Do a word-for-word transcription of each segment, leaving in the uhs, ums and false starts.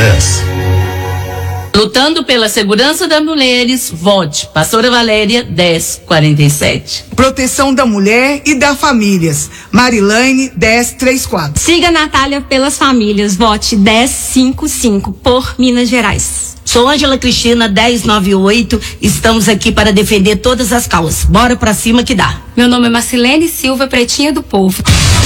dez. Lutando pela segurança das mulheres, vote Pastora Valéria dez quarenta e sete. Proteção da mulher e das famílias, Marilane dez trinta e quatro. Siga a Natália pelas famílias, vote dez cinquenta e cinco por Minas Gerais. Sou Ângela Cristina dez noventa e oito, estamos aqui para defender todas as causas. Bora pra cima que dá. Meu nome é Marcilene Silva, Pretinha do Povo.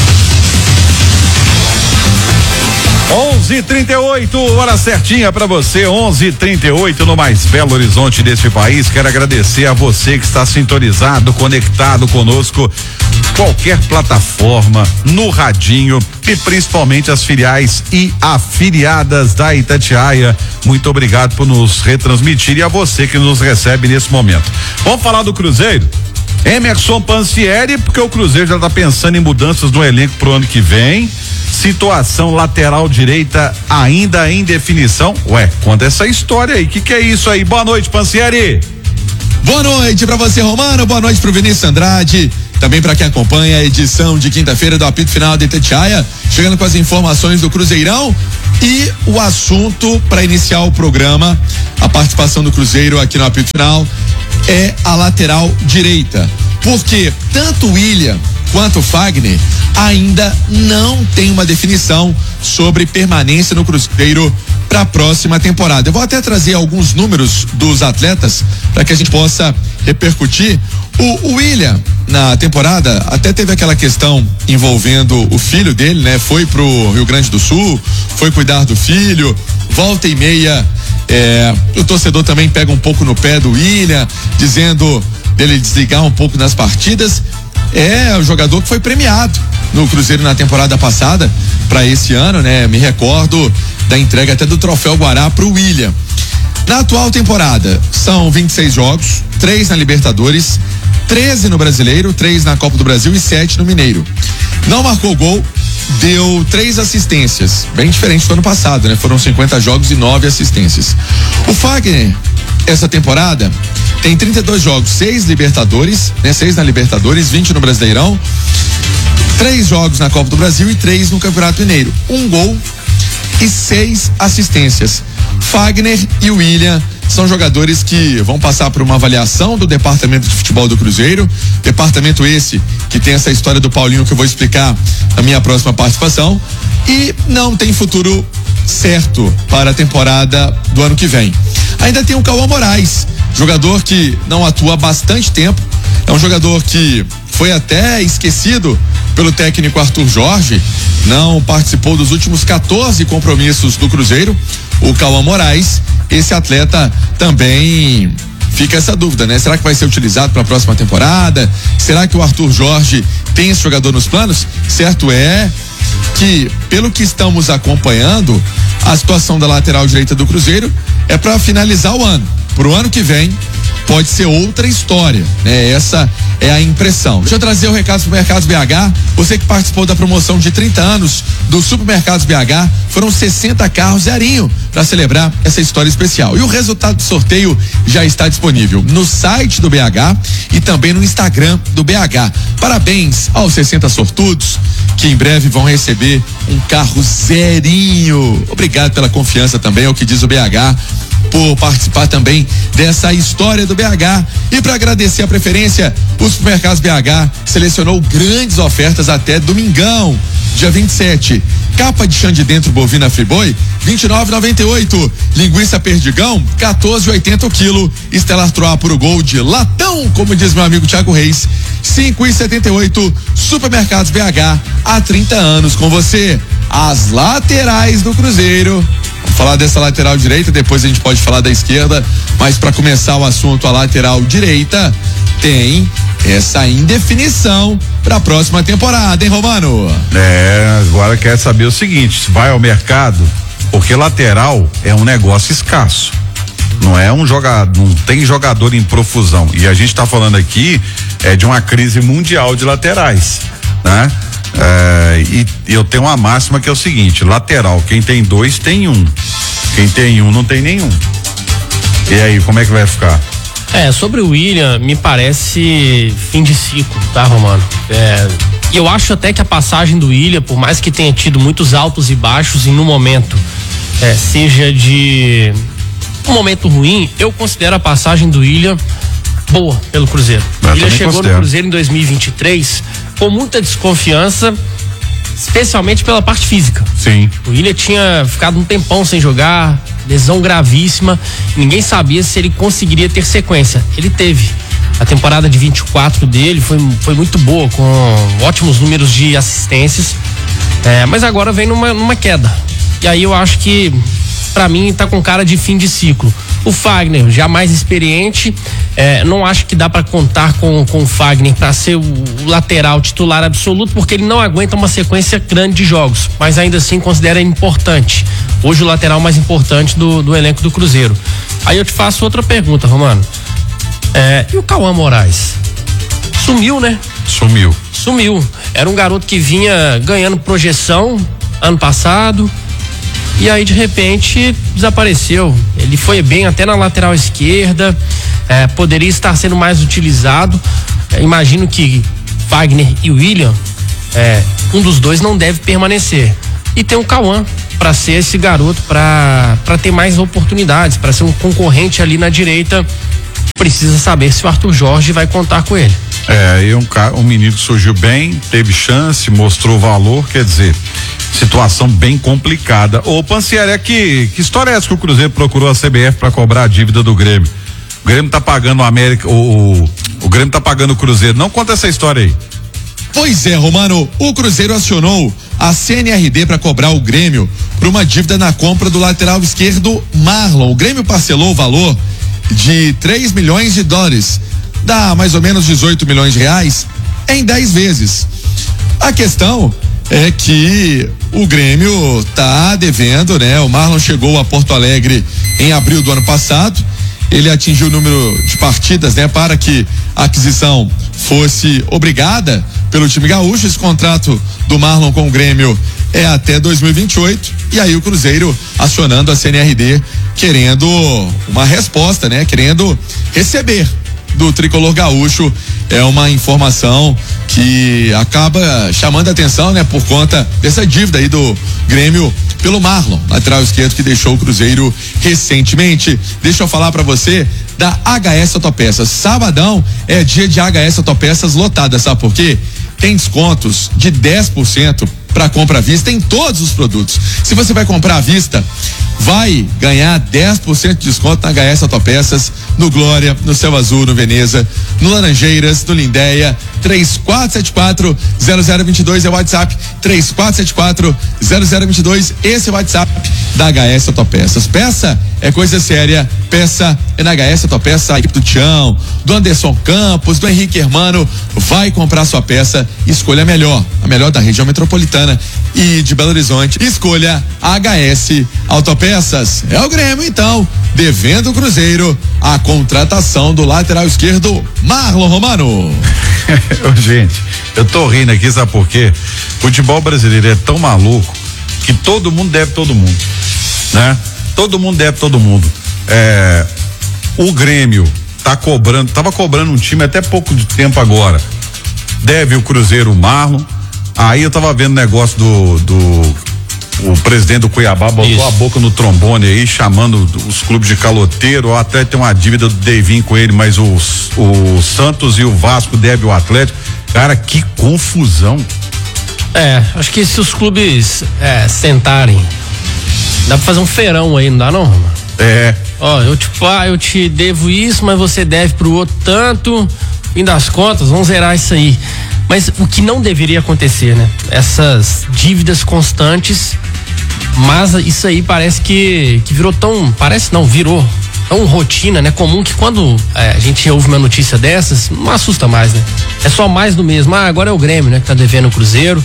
onze e trinta e oito, hora certinha pra você, onze e trinta e oito no mais belo horizonte deste país. Quero agradecer a você que está sintonizado, conectado conosco, qualquer plataforma, no radinho e principalmente as filiais e afiliadas da Itatiaia. Muito obrigado por nos retransmitir e a você que nos recebe nesse momento. Vamos falar do Cruzeiro? Emerson Pansieri, porque o Cruzeiro já está pensando em mudanças no elenco pro ano que vem. Situação lateral direita ainda em definição. Ué, conta essa história aí. Que que é isso aí? Boa noite, Pansieri. Boa noite pra você, Romano. Boa noite pro Vinícius Andrade. Também para quem acompanha a edição de quinta-feira do apito final de Itatiaia, chegando com as informações do Cruzeirão e o assunto para iniciar o programa, a participação do Cruzeiro aqui no apito final é a lateral direita, porque tanto o William quanto o Fagner ainda não tem uma definição sobre permanência no Cruzeiro para a próxima temporada. Eu vou até trazer alguns números dos atletas para que a gente possa repercutir. O, o William, na temporada, até teve aquela questão envolvendo o filho dele, né? Foi pro Rio Grande do Sul, foi cuidar do filho, volta e meia, é, o torcedor também pega um pouco no pé do William, dizendo dele desligar um pouco nas partidas. É o jogador que foi premiado no Cruzeiro na temporada passada para esse ano, né? Me recordo da entrega até do troféu Guará pro William. Na atual temporada, são vinte e seis jogos, três na Libertadores, treze no Brasileiro, três na Copa do Brasil e sete no Mineiro. Não marcou gol, deu três assistências, bem diferente do ano passado, né? Foram cinquenta jogos e nove assistências. O Fagner, essa temporada, tem trinta e dois jogos, seis Libertadores, né? seis na Libertadores, vinte no Brasileirão, três jogos na Copa do Brasil e três no Campeonato Mineiro. Um gol e seis assistências. Fagner e William são jogadores que vão passar por uma avaliação do departamento de futebol do Cruzeiro, departamento esse que tem essa história do Paulinho que eu vou explicar na minha próxima participação, e não tem futuro certo para a temporada do ano que vem. Ainda tem o Cauã Moraes, jogador que não atua há bastante tempo, é um jogador que foi até esquecido pelo técnico Arthur Jorge, não participou dos últimos quatorze compromissos do Cruzeiro. O Cauã Moraes, esse atleta também fica essa dúvida, né? Será que vai ser utilizado para a próxima temporada? Será que o Arthur Jorge tem esse jogador nos planos? Certo é que, pelo que estamos acompanhando, a situação da lateral direita do Cruzeiro é para finalizar o ano. Pro ano que vem pode ser outra história, né? Essa é a impressão. Deixa eu trazer o recado do Supermercados B H. Você que participou da promoção de trinta anos do Supermercados B H, foram sessenta carros zerinho para celebrar essa história especial. E o resultado do sorteio já está disponível no site do B H e também no Instagram do B H. Parabéns aos sessenta sortudos que em breve vão receber um carro zerinho. Obrigado pela confiança também, é o que diz o B H, por participar também dessa história do B H. E para agradecer a preferência, o Supermercados B H selecionou grandes ofertas até domingão, dia vinte e sete. Capa de chã de dentro bovina Friboi, vinte e nove e noventa e oito. Linguiça Perdigão, quatorze e oitenta o quilo. Estelar Troá Puro Gold, latão, como diz meu amigo Thiago Reis, cinco e setenta e oito. Supermercados B H, há trinta anos com você. As laterais do Cruzeiro. Vamos falar dessa lateral direita, depois a gente pode falar da esquerda, mas para começar o assunto, a lateral direita tem essa indefinição para a próxima temporada, hein, Romano? É, agora quer saber o seguinte, vai ao mercado, porque lateral é um negócio escasso. Não é um jogador, não tem jogador em profusão. E a gente está falando aqui é de uma crise mundial de laterais, né? É, e eu tenho uma máxima que é o seguinte: lateral, quem tem dois tem um, quem tem um não tem nenhum. E aí, como é que vai ficar? É, sobre o William, me parece fim de ciclo, tá, Romano? É, eu acho até que a passagem do William, por mais que tenha tido muitos altos e baixos, e no momento é, seja de um momento ruim, eu considero a passagem do William boa pelo Cruzeiro. Eu o William chegou considero. no Cruzeiro em dois mil e vinte e três com muita desconfiança, especialmente pela parte física. Sim. O William tinha ficado um tempão sem jogar, lesão gravíssima, ninguém sabia se ele conseguiria ter sequência. Ele teve. A temporada de vinte e quatro dele foi, foi muito boa, com ótimos números de assistências, é, mas agora vem numa, numa queda. E aí eu acho que, pra mim, tá com cara de fim de ciclo. O Fagner, já mais experiente, é, não acho que dá pra contar com, com o Fagner pra ser o, o lateral titular absoluto, porque ele não aguenta uma sequência grande de jogos, mas ainda assim considera importante. Hoje o lateral mais importante do, do elenco do Cruzeiro. Aí eu te faço outra pergunta, Romano. É, e o Cauã Moraes? Sumiu, né? Sumiu. Sumiu. Era um garoto que vinha ganhando projeção ano passado e aí de repente desapareceu. Ele foi bem até na lateral esquerda, é, poderia estar sendo mais utilizado. É, imagino que Fagner e William, é, um dos dois não deve permanecer. E tem o Cauã para ser esse garoto, para para ter mais oportunidades, para ser um concorrente ali na direita. Precisa saber se o Arthur Jorge vai contar com ele. É, e um, um menino que surgiu bem, teve chance, mostrou valor, quer dizer, situação bem complicada. Ô, Pansieri, é que, que história é essa que o Cruzeiro procurou a C B F para cobrar a dívida do Grêmio? O Grêmio tá pagando o América, o, o, o Grêmio tá pagando o Cruzeiro. Não conta essa história aí. Pois é, Romano, o Cruzeiro acionou a C N R D para cobrar o Grêmio por uma dívida na compra do lateral esquerdo Marlon. O Grêmio parcelou o valor de três milhões de dólares, dá mais ou menos dezoito milhões de reais, em dez vezes. A questão é que o Grêmio tá devendo, né? O Marlon chegou a Porto Alegre em abril do ano passado, ele atingiu o número de partidas, né? Para que a aquisição fosse obrigada pelo time gaúcho. Esse contrato do Marlon com o Grêmio é até dois mil e vinte e oito, e aí o Cruzeiro acionando a C N R D, querendo uma resposta, né? Querendo receber do tricolor gaúcho. É uma informação que acaba chamando a atenção, né? Por conta dessa dívida aí do Grêmio pelo Marlon, lateral esquerdo, que deixou o Cruzeiro recentemente. Deixa eu falar pra você da H S Autopeças. Sabadão é dia de H S Autopeças lotada, sabe por quê? Tem descontos de dez por cento para compra à vista em todos os produtos. Se você vai comprar à vista, vai ganhar dez por cento de desconto na H S Autopeças, no Glória, no Céu Azul, no Veneza, no Laranjeiras, no Lindéia. Três quatro sete quatro, zero zero dois dois é o WhatsApp. Três quatro sete quatro, zero zero dois dois, esse é o WhatsApp da H S Autopeças. Peça é coisa séria, peça é na H S Autopeças. A equipe do Tião, do Anderson Campos, do Henrique Hermano vai comprar sua peça. Escolha a melhor, a melhor da região metropolitana e de Belo Horizonte. Escolha a H S Autopeças. É o Grêmio, então, devendo o Cruzeiro a contratação do lateral esquerdo Marlon Romano. Gente, eu tô rindo aqui, sabe por quê? Futebol brasileiro é tão maluco que todo mundo deve todo mundo, né? Todo mundo deve todo mundo. É, o Grêmio tá cobrando, tava cobrando um time até pouco de tempo agora. Deve o Cruzeiro, o Marlon. Aí eu tava vendo negócio do, do o presidente do Cuiabá botou Isso. a boca no trombone aí, chamando os clubes de caloteiro. O Atlético tem uma dívida do Devinho com ele, mas os, o Santos e o Vasco devem o Atlético. Cara, que confusão. É, acho que se os clubes é, sentarem, dá pra fazer um feirão aí, não dá não, Roma? É. Ó, eu te, eu te devo isso, mas você deve pro outro tanto. Fim das contas, vamos zerar isso aí. Mas o que não deveria acontecer, né? Essas dívidas constantes, mas isso aí parece que, que virou tão, parece não, virou tão rotina, né? Comum, que quando é, a gente ouve uma notícia dessas, não assusta mais, né? É só mais do mesmo. Ah, agora é o Grêmio, né? Que tá devendo o Cruzeiro,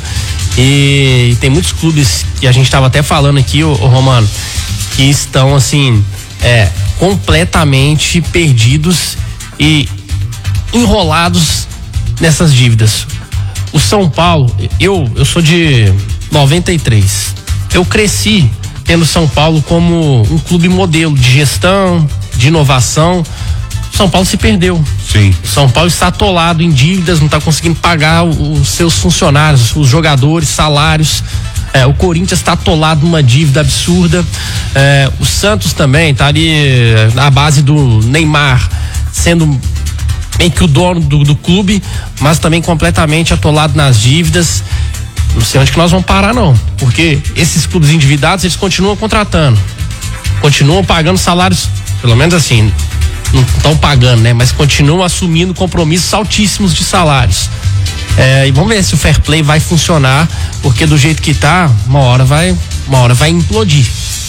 e, e tem muitos clubes que a gente tava até falando aqui, ô, ô Romano, que estão assim, é, completamente perdidos e enrolados nessas dívidas. O São Paulo, eu eu sou de noventa e três. Eu cresci tendo São Paulo como um clube modelo de gestão, de inovação. São Paulo se perdeu. Sim. São Paulo está atolado em dívidas, não está conseguindo pagar os seus funcionários, os jogadores, salários. É, o Corinthians está atolado numa dívida absurda. É, o Santos também tá ali na base do Neymar, sendo meio que o dono do, do clube, mas também completamente atolado nas dívidas. Não sei onde que nós vamos parar, não, porque esses clubes endividados, eles continuam contratando, continuam pagando salários, pelo menos assim, não estão pagando, né? Mas continuam assumindo compromissos altíssimos de salários. É, e vamos ver se o fair play vai funcionar, porque do jeito que tá, uma hora vai, uma hora vai implodir.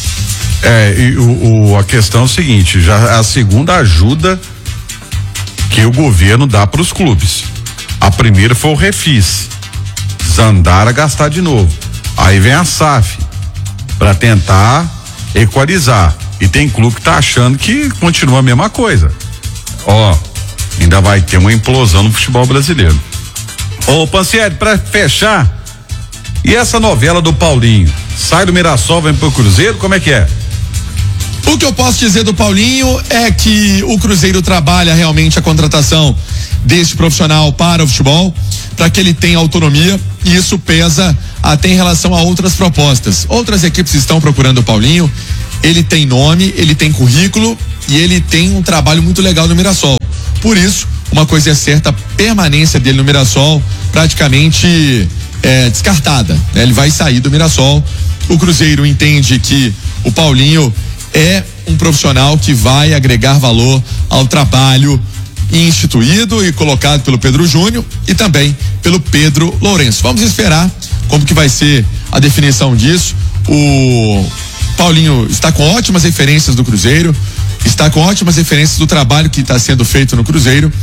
É, e o, o, a questão é o seguinte, já é a segunda ajuda que o governo dá para os clubes. A primeira foi o Refis, desandar a gastar de novo. Aí vem a S A F para tentar equalizar. E tem clube que tá achando que continua a mesma coisa. Ó, ainda vai ter uma implosão no futebol brasileiro. Ô, Pancieri, pra fechar, e essa novela do Paulinho? Sai do Mirassol, vem pro Cruzeiro, como é que é? O que eu posso dizer do Paulinho é que o Cruzeiro trabalha realmente a contratação deste profissional para o futebol, para que ele tenha autonomia, e isso pesa até em relação a outras propostas. Outras equipes estão procurando o Paulinho, ele tem nome, ele tem currículo e ele tem um trabalho muito legal no Mirassol. Por isso, uma coisa é certa, a permanência dele no Mirassol praticamente é, descartada, né? Ele vai sair do Mirassol. O Cruzeiro entende que o Paulinho é um profissional que vai agregar valor ao trabalho instituído e colocado pelo Pedro Júnior e também pelo Pedro Lourenço. Vamos esperar como que vai ser a definição disso. O Paulinho está com ótimas referências do Cruzeiro, está com ótimas referências do trabalho que está sendo feito no Cruzeiro,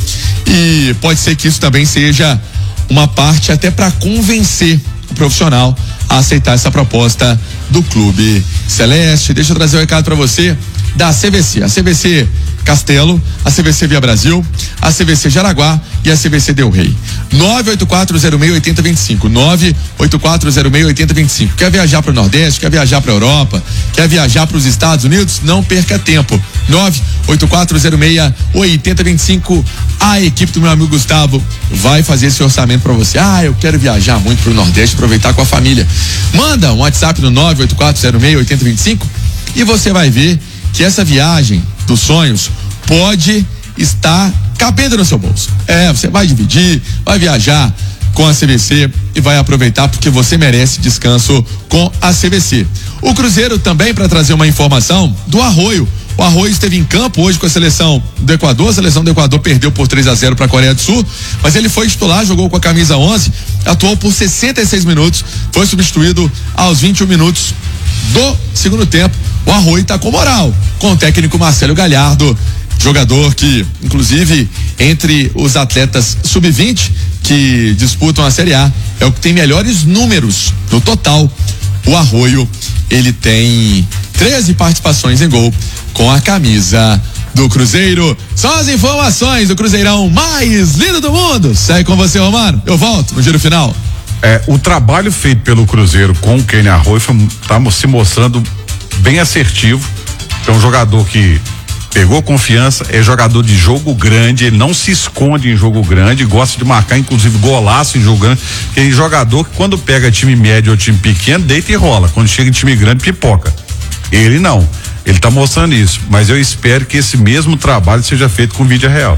e pode ser que isso também seja uma parte até para convencer o profissional a aceitar essa proposta do Clube Celeste. Deixa eu trazer um recado para você da C V C, a C V C Castelo, a C V C Via Brasil, a C V C Jaraguá e a C V C Del Rey. nove oito quatro zero seis oito zero dois cinco, nove oito quatro zero seis oito zero dois cinco. Quer viajar para o Nordeste, quer viajar para a Europa, quer viajar para os Estados Unidos? Não perca tempo. nove oito quatro zero seis oito zero dois cinco. A equipe do meu amigo Gustavo vai fazer esse orçamento para você. Ah, eu quero viajar muito para o Nordeste, aproveitar com a família. Manda um WhatsApp no nove oito quatro zero seis oito zero dois cinco e você vai ver que essa viagem dos sonhos pode estar cabendo no seu bolso. É, você vai dividir, vai viajar com a C V C e vai aproveitar, porque você merece descanso com a C V C. O Cruzeiro também, para trazer uma informação do Arroio. O Arroio esteve em campo hoje com a seleção do Equador. A seleção do Equador perdeu por três a zero para a Coreia do Sul, mas ele foi titular, jogou com a camisa onze, atuou por sessenta e seis minutos, foi substituído aos vinte e um minutos do segundo tempo. O Arroio está com moral, com o técnico Marcelo Galhardo, jogador que, inclusive, entre os atletas sub vinte que disputam a Série A, é o que tem melhores números no total. O Arroio, ele tem treze participações em gol com a camisa do Cruzeiro. São as informações do Cruzeirão mais lindo do mundo. Segue com você, Romano. Eu volto no giro final. É, o trabalho feito pelo Cruzeiro com o Kenny Arroio está se mostrando bem assertivo. É um jogador que pegou confiança, é jogador de jogo grande, ele não se esconde em jogo grande, gosta de marcar inclusive golaço em jogo grande. Aquele jogador que quando pega time médio ou time pequeno, deita e rola, quando chega em time grande, pipoca. Ele não, ele tá mostrando isso, mas eu espero que esse mesmo trabalho seja feito com vídeo real.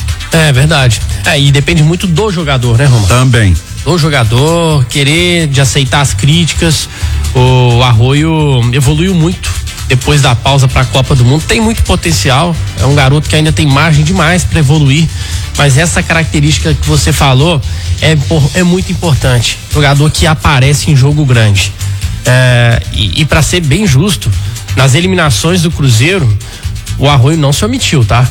É verdade, é, e depende muito do jogador, né, Roma? Também. Do jogador, querer de aceitar as críticas. O Arroio evoluiu muito depois da pausa para a Copa do Mundo, tem muito potencial, é um garoto que ainda tem margem demais para evoluir, mas essa característica que você falou é, é muito importante, jogador que aparece em jogo grande. É, e e para ser bem justo, nas eliminações do Cruzeiro, o Arroio não se omitiu, tá?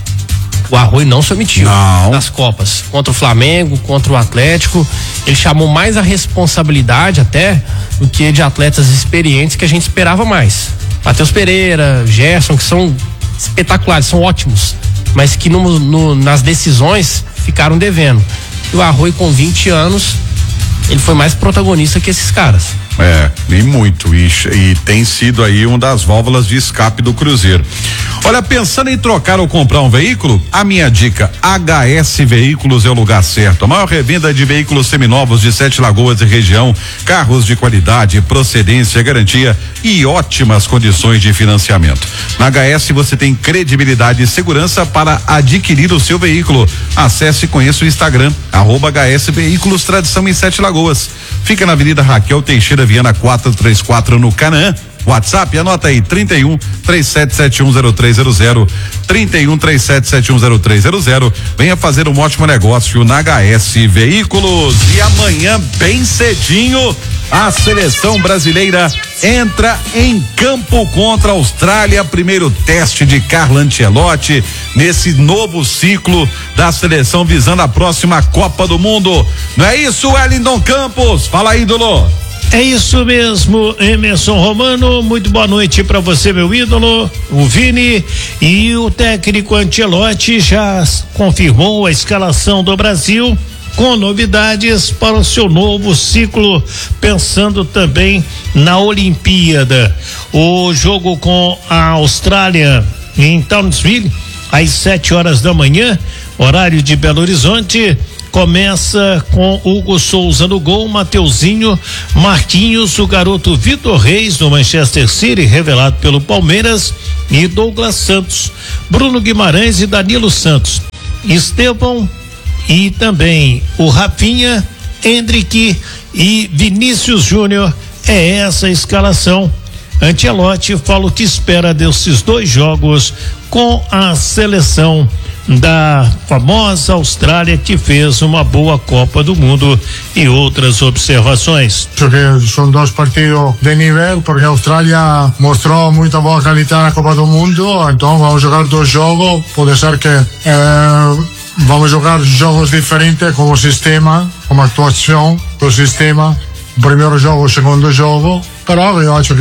O Arroio não se omitiu não. nas Copas, contra o Flamengo, contra o Atlético. Ele chamou mais a responsabilidade até do que de atletas experientes que a gente esperava mais. Matheus Pereira, Gerson, que são espetaculares, são ótimos, mas que no, no, nas decisões ficaram devendo. E o Arroio, com vinte anos, ele foi mais protagonista que esses caras. É, e muito, e, e tem sido aí uma das válvulas de escape do Cruzeiro. Olha, pensando em trocar ou comprar um veículo, a minha dica, H S Veículos é o lugar certo. A maior revenda de veículos seminovos de Sete Lagoas e região, carros de qualidade, procedência, garantia e ótimas condições de financiamento. Na H S você tem credibilidade e segurança para adquirir o seu veículo. Acesse e conheça o Instagram, arroba H S Veículos Tradição em Sete Lagoas. Fica na Avenida Raquel Teixeira Viana quatrocentos e trinta e quatro no Canaã. WhatsApp, anota aí, trinta e um, trinta e sete setenta e um, zero três zero zero, trinta e um, trinta e sete setenta e um, zero três zero zero. Venha fazer um ótimo negócio na H S Veículos. E amanhã, bem cedinho, a seleção brasileira entra em campo contra a Austrália. Primeiro teste de Carlo Ancelotti nesse novo ciclo da seleção visando a próxima Copa do Mundo. Não é isso, Wellington Campos? Fala aí, ídolo. É isso mesmo, Emerson Romano, muito boa noite para você, meu ídolo, o Vini. E o técnico Ancelotti já confirmou a escalação do Brasil com novidades para o seu novo ciclo, pensando também na Olimpíada. O jogo com a Austrália em Townsville, às sete horas da manhã, horário de Belo Horizonte. Começa com Hugo Souza no gol, Mateuzinho, Marquinhos, o garoto Vitor Reis do Manchester City, revelado pelo Palmeiras, e Douglas Santos, Bruno Guimarães e Danilo Santos, Estevão e também o Rafinha, Hendrick e Vinícius Júnior. É essa a escalação. Ancelotti fala o que espera desses dois jogos com a seleção da famosa Austrália, que fez uma boa Copa do Mundo, e outras observações. Acho que são dois partidos de nível, porque a Austrália mostrou muita boa qualidade na Copa do Mundo, então vamos jogar dois jogos. Pode ser que eh, vamos jogar jogos diferentes como sistema, como atuação do sistema. O primeiro jogo, o segundo jogo, però eu acho que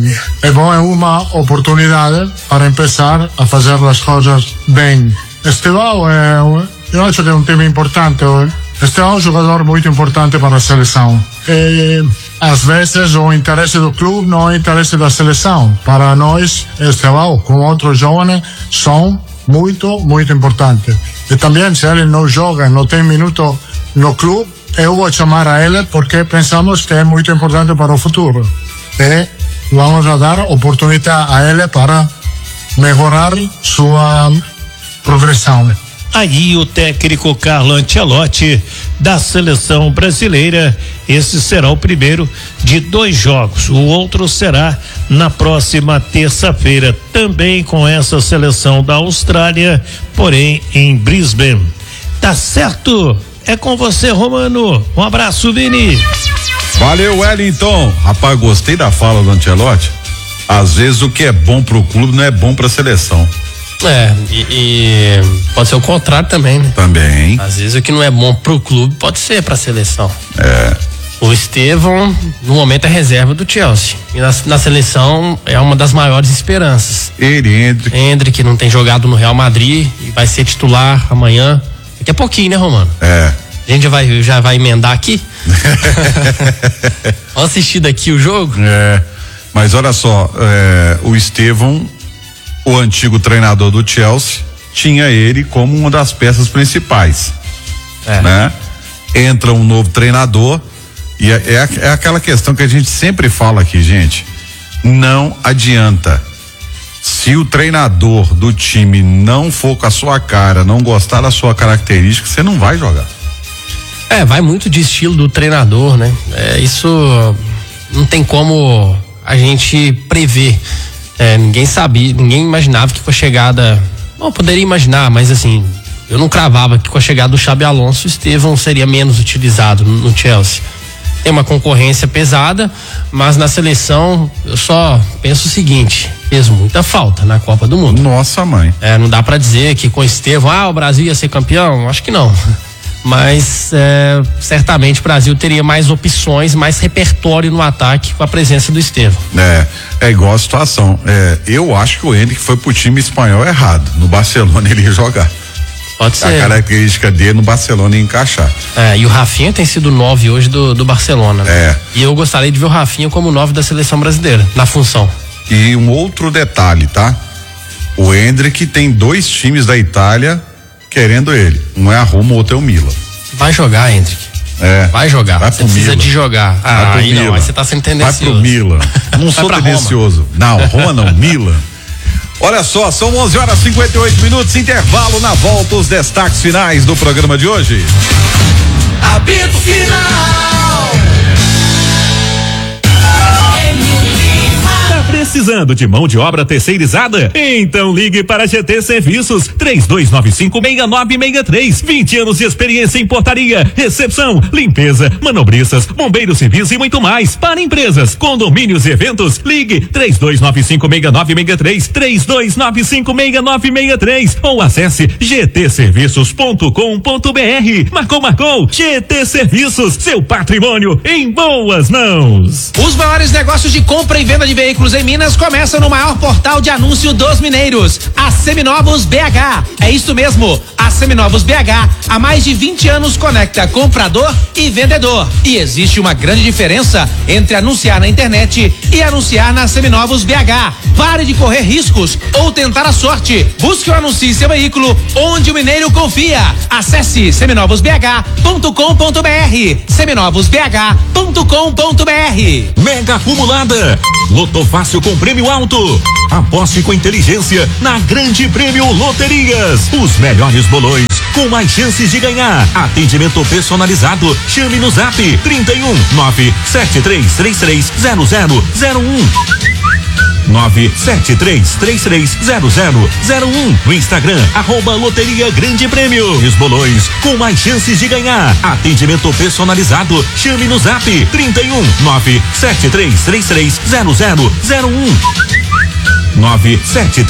é bom, é uma oportunidade para começar a fazer as coisas bem. Estevão, é, eu acho que é um time importante. Estevão é um jogador muito importante para a seleção. E, às vezes, o interesse do clube não é o interesse da seleção. Para nós, Estevão, com outros jovens, são muito, muito importantes. E também, se ele não joga, não tem minuto no clube, eu vou chamar a ele porque pensamos que é muito importante para o futuro. E vamos a dar oportunidade a ele para melhorar sua progressão. Aí o técnico Carlo Ancelotti da seleção brasileira. Esse será o primeiro de dois jogos. O outro será na próxima terça-feira, também com essa seleção da Austrália, porém em Brisbane. Tá certo? É com você, Romano. Um abraço, Vini. Valeu, Wellington. Rapaz, gostei da fala do Ancelotti. Às vezes o que é bom pro clube não é bom pra seleção. É, e, e pode ser o contrário também, né? Também. Às vezes o que não é bom pro clube pode ser pra seleção. É. O Estevão, no momento, é reserva do Chelsea. E na, na seleção é uma das maiores esperanças. Ele, Hendrick. Hendrick não tem jogado no Real Madrid e vai ser titular amanhã. Daqui a pouquinho, né, Romano? É. A gente já vai, já vai emendar aqui. Vamos assistir daqui o jogo? É. Mas olha só, é, o Estevão, o antigo treinador do Chelsea, tinha ele como uma das peças principais. É. Né? Entra um novo treinador e é, é, é aquela questão que a gente sempre fala aqui, gente. Não adianta. Se o treinador do time não for com a sua cara, não gostar da sua característica, você não vai jogar. É, vai muito de estilo do treinador, né? É, isso não tem como a gente prever. É, ninguém sabia, ninguém imaginava que com a chegada, bom, poderia imaginar, mas assim, eu não cravava que com a chegada do Xabi Alonso, o Estevão seria menos utilizado no, no Chelsea. Tem uma concorrência pesada, mas na seleção eu só penso o seguinte: fez muita falta na Copa do Mundo. Nossa, mãe. É, não dá pra dizer que com o Estevão, ah, o Brasil ia ser campeão, acho que não. Mas é, certamente o Brasil teria mais opções, mais repertório no ataque com a presença do Estevão. É, é igual a situação. É, eu acho que o Hendrick foi pro time espanhol errado. No Barcelona ele ia jogar. Pode ser. A característica dele no Barcelona é encaixar. É, e o Rafinha tem sido nove hoje do, do Barcelona, né? É. E eu gostaria de ver o Rafinha como nove da seleção brasileira, na função. E um outro detalhe, tá? O Endrick tem dois times da Itália querendo ele. Um é a Roma, o outro é o Milan. Vai jogar, Endrick. É. Vai jogar. Vai você precisa Milan. de jogar. Ah, Vai aí Milan. não, aí você tá sendo tendencioso. Vai pro Milan. Não Vai sou pra tendencioso. Não, Roma não, Milan. Olha só, são onze horas e cinquenta e oito minutos, intervalo. Na volta, os destaques finais do programa de hoje. Apito final. Tá precisando de mão de obra terceirizada? Então ligue para a G T Serviços três dois nove cinco, seis nove seis três. vinte anos de experiência em portaria, recepção, limpeza, manobriças, bombeiros civis e muito mais. Para empresas, condomínios e eventos, ligue três dois nove cinco, seis nove seis três, três dois nove cinco, seis nove seis três ou acesse g t serviços ponto com ponto b r. Marcou, marcou, G T Serviços, seu patrimônio em boas mãos. Os maiores negócios de compra e venda de veículos em Minas começam no maior portal de anúncio dos mineiros, a Seminovos B H. É isso mesmo, a Seminovos B H há mais de vinte anos conecta comprador e vendedor. E existe uma grande diferença entre anunciar na internet e anunciar na Seminovos B H. Pare de correr riscos ou tentar a sorte. Busque ou anuncie seu veículo onde o mineiro confia. Acesse seminovos b h ponto com ponto b r. seminovos b h ponto com ponto b r. Mega acumulada. Loto fácil com prêmio alto. Aposte com inteligência na Grande Prêmio Loterias. Os melhores bolões com mais chances de ganhar. Atendimento personalizado. Chame no Zap trinta e um, nove sete três três três, zero zero zero um. nove sete três três três zero zero zero um. No Instagram, arroba Loteria Grande Prêmio. Os bolões com mais chances de ganhar. Atendimento personalizado. Chame no Zap trinta e um, nove sete três três três zero zero zero um. nove sete